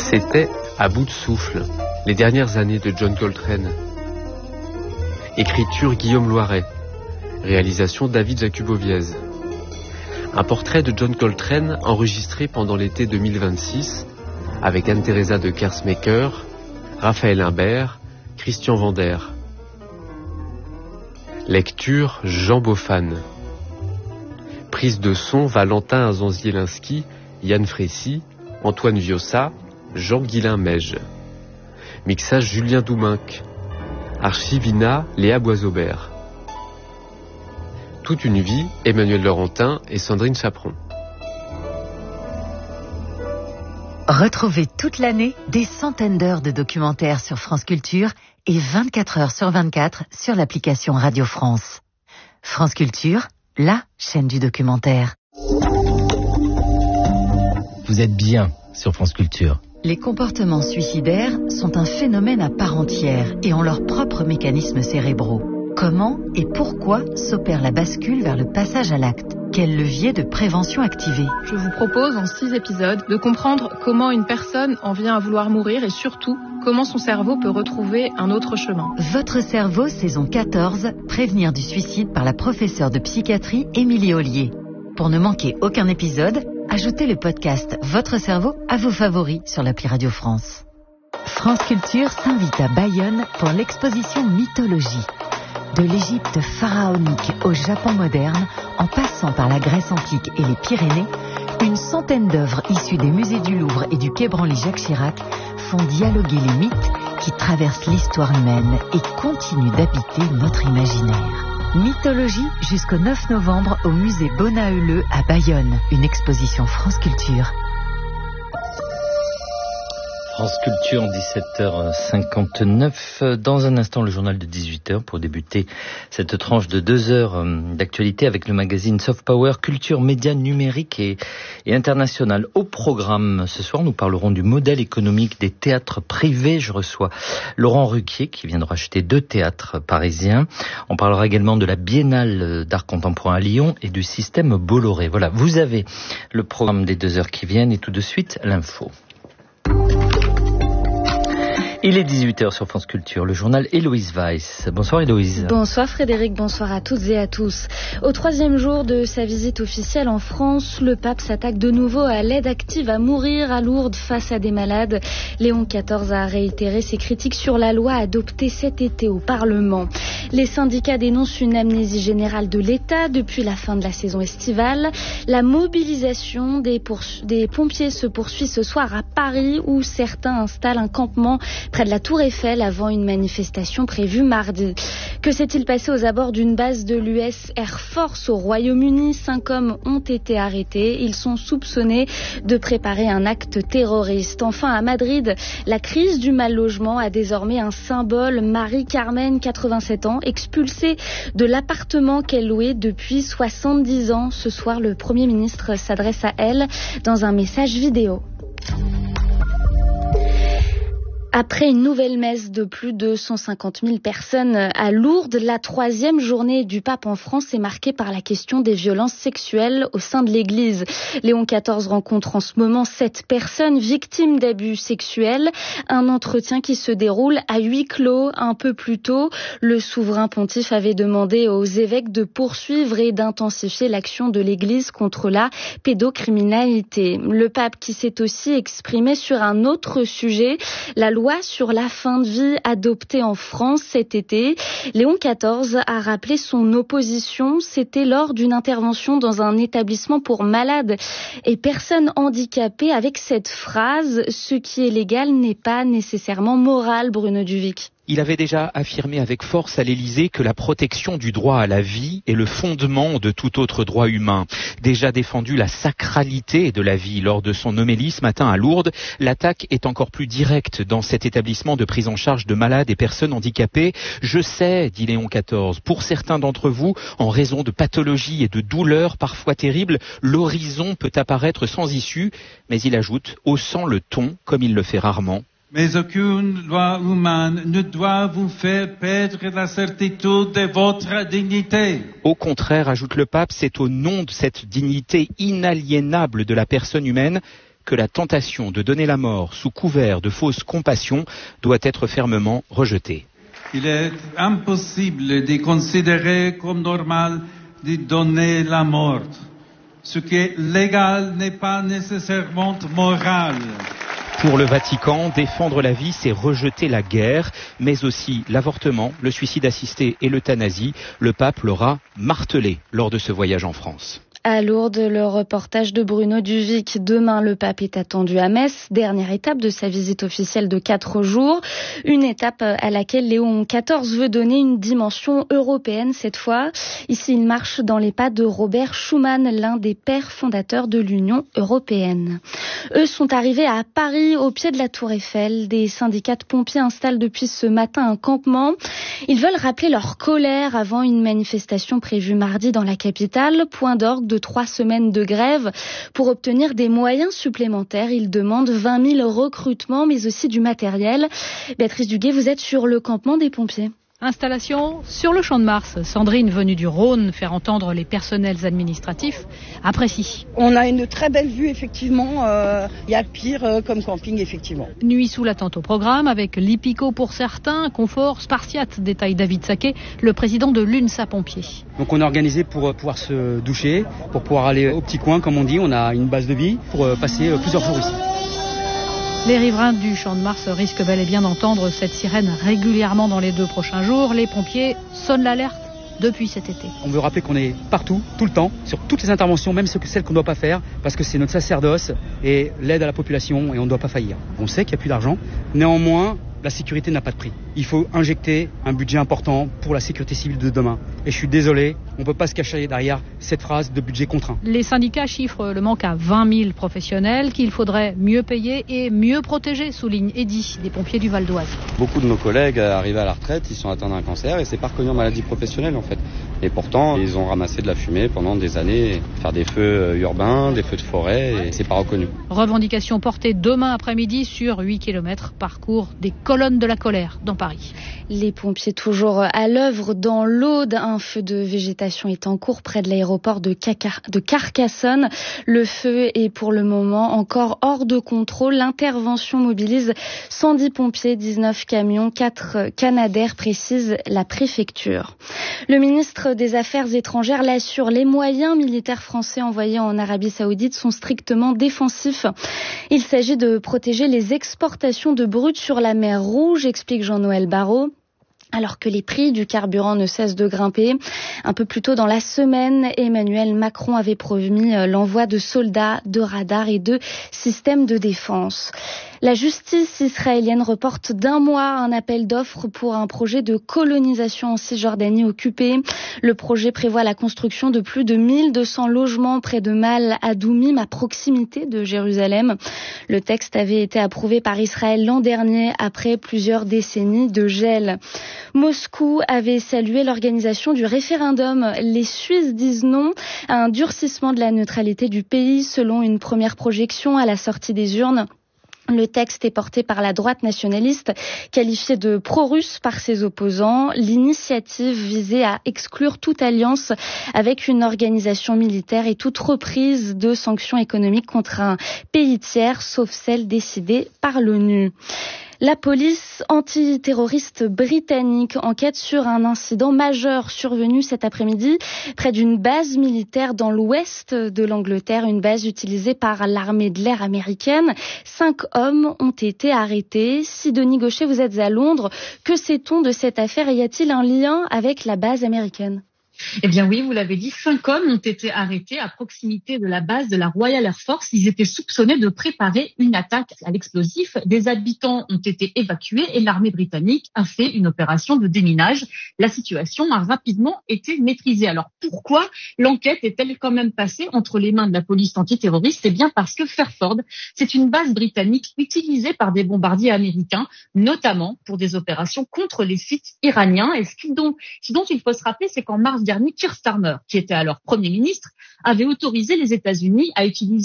C'était À bout de souffle, les dernières années de John Coltrane. Écriture Guillaume Loiret. Réalisation David Jakubowiez. Un portrait de John Coltrane enregistré pendant l'été 2026 avec Anne-Theresa de Kersmaker, Raphaël Imbert, Christian Vander. Lecture Jean Beaufane. Prise de son Valentin Azon-Zielinski, Yann Frécy, Antoine Viossa, Jean-Guilain Meige. Mixage Julien Douminc. Archivina Léa Boisaubert. Toute une vie, Emmanuel Laurentin et Sandrine Chaperon. Retrouvez toute l'année des centaines d'heures de documentaires sur France Culture et 24 heures sur 24 sur l'application Radio France. France Culture, la chaîne du documentaire. Vous êtes bien sur France Culture. Les comportements suicidaires sont un phénomène à part entière et ont leurs propres mécanismes cérébraux. Comment et pourquoi s'opère la bascule vers le passage à l'acte ? Quel levier de prévention activer ? Je vous propose en 6 épisodes de comprendre comment une personne en vient à vouloir mourir et surtout comment son cerveau peut retrouver un autre chemin. Votre cerveau, saison 14, prévenir du suicide par la professeure de psychiatrie Émilie Ollier. Pour ne manquer aucun épisode, ajoutez le podcast Votre cerveau à vos favoris sur l'appli Radio France. France Culture s'invite à Bayonne pour l'exposition Mythologie. De l'Égypte pharaonique au Japon moderne, en passant par la Grèce antique et les Pyrénées, une centaine d'œuvres issues des musées du Louvre et du Quai Branly-Jacques Chirac font dialoguer les mythes qui traversent l'histoire humaine et continuent d'habiter notre imaginaire. Mythologie jusqu'au 9 novembre au musée Bonaeuleux à Bayonne, une exposition France Culture. France Culture, 17h59. Dans un instant, le journal de 18h pour débuter cette tranche de 2 heures d'actualité avec le magazine Soft Power, culture, médias numériques et international. Au programme, ce soir, nous parlerons du modèle économique des théâtres privés. Je reçois Laurent Ruquier qui vient de racheter 2 théâtres parisiens. On parlera également de la Biennale d'art contemporain à Lyon et du système Bolloré. Voilà, vous avez le programme des 2 heures qui viennent et tout de suite, l'info. Il est 18h sur France Culture, le journal Héloïse Weiss. Bonsoir Héloïse. Bonsoir Frédéric, bonsoir à toutes et à tous. Au 3e jour de sa visite officielle en France, le pape s'attaque de nouveau à l'aide active à mourir à Lourdes face à des malades. Léon XIV a réitéré ses critiques sur la loi adoptée cet été au Parlement. Les syndicats dénoncent une amnésie générale de l'État depuis la fin de la saison estivale. La mobilisation des pompiers se poursuit ce soir à Paris où certains installent un campement près de la Tour Eiffel avant une manifestation prévue mardi. Que s'est-il passé aux abords d'une base de l'US Air Force au Royaume-Uni ? 5 hommes ont été arrêtés. Ils sont soupçonnés de préparer un acte terroriste. Enfin, à Madrid, la crise du mal-logement a désormais un symbole. Marie-Carmen, 87 ans, expulsée de l'appartement qu'elle louait depuis 70 ans. Ce soir, le Premier ministre s'adresse à elle dans un message vidéo. Après une nouvelle messe de plus de 150 000 personnes à Lourdes, la 3e journée du pape en France est marquée par la question des violences sexuelles au sein de l'Église. Léon XIV rencontre en ce moment 7 personnes victimes d'abus sexuels. Un entretien qui se déroule à huis clos. Un peu plus tôt, le souverain pontife avait demandé aux évêques de poursuivre et d'intensifier l'action de l'Église contre la pédocriminalité. Le pape qui s'est aussi exprimé sur un autre sujet, la loi sur la fin de vie adoptée en France cet été. Léon XIV a rappelé son opposition. C'était lors d'une intervention dans un établissement pour malades et personnes handicapées avec cette phrase « Ce qui est légal n'est pas nécessairement moral », Bruno Duvic. Il avait déjà affirmé avec force à l'Élysée que la protection du droit à la vie est le fondement de tout autre droit humain. Déjà défendu la sacralité de la vie lors de son homélie ce matin à Lourdes, l'attaque est encore plus directe dans cet établissement de prise en charge de malades et personnes handicapées. Je sais, dit Léon XIV, pour certains d'entre vous, en raison de pathologies et de douleurs parfois terribles, l'horizon peut apparaître sans issue, mais il ajoute, haussant le ton, comme il le fait rarement. Mais aucune loi humaine ne doit vous faire perdre la certitude de votre dignité. Au contraire, ajoute le pape, c'est au nom de cette dignité inaliénable de la personne humaine que la tentation de donner la mort sous couvert de fausse compassion doit être fermement rejetée. Il est impossible de considérer comme normal de donner la mort. Ce qui est légal n'est pas nécessairement moral. Pour le Vatican, défendre la vie, c'est rejeter la guerre, mais aussi l'avortement, le suicide assisté et l'euthanasie. Le pape l'aura martelé lors de ce voyage en France. À Lourdes, le reportage de Bruno Duvic. Demain, le pape est attendu à Metz, dernière étape de sa visite officielle de 4 jours. Une étape à laquelle Léon XIV veut donner une dimension européenne cette fois. Ici, il marche dans les pas de Robert Schuman, l'un des pères fondateurs de l'Union européenne. Eux sont arrivés à Paris, au pied de la Tour Eiffel. Des syndicats de pompiers installent depuis ce matin un campement. Ils veulent rappeler leur colère avant une manifestation prévue mardi dans la capitale, point d'orgue de 3 semaines de grève. Pour obtenir des moyens supplémentaires, ils demandent 20 000 recrutements, mais aussi du matériel. Béatrice Duguay, vous êtes sur le campement des pompiers. Installation sur le Champ de Mars. Sandrine, venue du Rhône, faire entendre les personnels administratifs, apprécie. On a une très belle vue, effectivement. Il y a pire comme camping, effectivement. Nuit sous la tente au programme, avec l'hippico pour certains, confort spartiate, détaille David Saquet, le président de l'UNSA Pompiers. Donc on est organisé pour pouvoir se doucher, pour pouvoir aller au petit coin, comme on dit. On a une base de vie pour passer plusieurs jours ici. Les riverains du Champ de Mars risquent bel et bien d'entendre cette sirène régulièrement dans les 2 prochains jours. Les pompiers sonnent l'alerte depuis cet été. On veut rappeler qu'on est partout, tout le temps, sur toutes les interventions, même celles qu'on ne doit pas faire, parce que c'est notre sacerdoce et l'aide à la population et on ne doit pas faillir. On sait qu'il n'y a plus d'argent, néanmoins, la sécurité n'a pas de prix. Il faut injecter un budget important pour la sécurité civile de demain. Et je suis désolé, on ne peut pas se cacher derrière cette phrase de budget contraint. Les syndicats chiffrent le manque à 20 000 professionnels qu'il faudrait mieux payer et mieux protéger, souligne Eddy, des pompiers du Val d'Oise. Beaucoup de nos collègues arrivés à la retraite, ils sont atteints d'un cancer et c'est pas reconnu en maladie professionnelle en fait. Et pourtant, ils ont ramassé de la fumée pendant des années, faire des feux urbains, des feux de forêt, et c'est pas reconnu. Revendication portée demain après-midi sur 8 km, parcours des colonnes de la colère dans Paris. Les pompiers toujours à l'œuvre dans l'Aude. Un feu de végétation est en cours près de l'aéroport de Carcassonne. Le feu est pour le moment encore hors de contrôle. L'intervention mobilise 110 pompiers, 19 camions, 4 Canadair, précise la préfecture. Le ministre des Affaires étrangères l'assure, les moyens militaires français envoyés en Arabie Saoudite sont strictement défensifs. Il s'agit de protéger les exportations de brut sur la mer Rouge, explique Jean-Noël Barrot. Alors que les prix du carburant ne cessent de grimper. Un peu plus tôt dans la semaine, Emmanuel Macron avait promis l'envoi de soldats, de radars et de systèmes de défense. La justice israélienne reporte d'1 mois un appel d'offres pour un projet de colonisation en Cisjordanie occupée. Le projet prévoit la construction de plus de 1200 logements près de Mal Adoumim, à proximité de Jérusalem. Le texte avait été approuvé par Israël l'an dernier après plusieurs décennies de gel. Moscou avait salué l'organisation du référendum. Les Suisses disent non à un durcissement de la neutralité du pays selon une première projection à la sortie des urnes. Le texte est porté par la droite nationaliste, qualifiée de pro-russe par ses opposants. L'initiative visait à exclure toute alliance avec une organisation militaire et toute reprise de sanctions économiques contre un pays tiers, sauf celles décidées par l'ONU. La police antiterroriste britannique enquête sur un incident majeur survenu cet après-midi près d'une base militaire dans l'ouest de l'Angleterre, une base utilisée par l'armée de l'air américaine. 5 hommes ont été arrêtés. Sidonie Gaucher, vous êtes à Londres. Que sait-on de cette affaire et y a-t-il un lien avec la base américaine ? Eh bien oui, vous l'avez dit, 5 hommes ont été arrêtés à proximité de la base de la Royal Air Force. Ils étaient soupçonnés de préparer une attaque à l'explosif. Des habitants ont été évacués et l'armée britannique a fait une opération de déminage. La situation a rapidement été maîtrisée. Alors pourquoi l'enquête est-elle quand même passée entre les mains de la police antiterroriste ? Eh bien parce que Fairford, c'est une base britannique utilisée par des bombardiers américains, notamment pour des opérations contre les sites iraniens. Et ce dont il faut se rappeler, c'est qu'en mars dernier, Keir Starmer, qui était alors Premier ministre, avait autorisé les États-Unis à utiliser